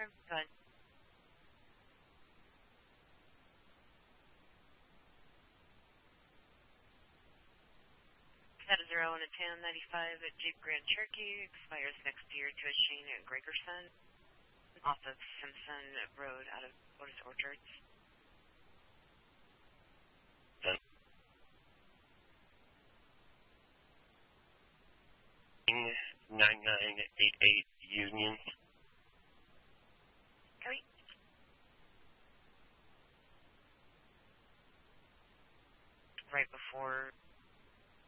Good. Had a 0 and a 1095 at Jeep Grand Cherokee. Expires next year to a Shane Gregerson off of Simpson Road out of Otis Orchards. 9988 Union. Okay. Right before